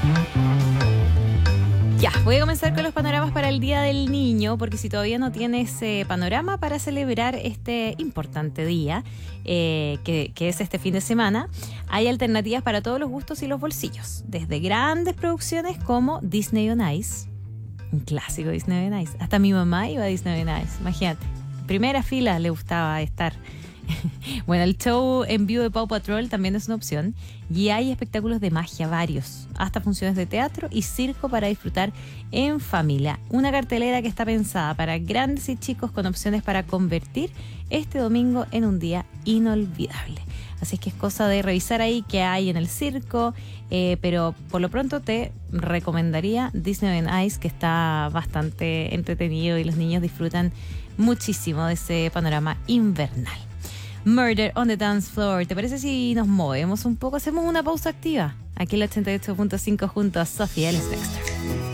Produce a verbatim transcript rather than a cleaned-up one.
Ya, voy a comenzar con los panoramas para el Día del Niño, porque si todavía no tienes eh, panorama para celebrar este importante día, eh, que, que es este fin de semana, hay alternativas para todos los gustos y los bolsillos, desde grandes producciones como Disney on Ice, un clásico Disney on Ice. Hasta mi mamá iba a Disney on Ice, imagínate. Primera fila le gustaba estar. Bueno, el show en vivo de Paw Patrol también es una opción y hay espectáculos de magia varios, hasta funciones de teatro y circo para disfrutar en familia. Una cartelera que está pensada para grandes y chicos con opciones para convertir este domingo en un día inolvidable. Así es que es cosa de revisar ahí qué hay en el circo, eh, pero por lo pronto te recomendaría Disney on Ice, que está bastante entretenido y los niños disfrutan muchísimo de ese panorama invernal. Murder on the Dance Floor. ¿Te parece si nos movemos un poco? Hacemos una pausa activa aquí en la ochenta y ocho punto cinco junto a Sofía Ellis Dexter.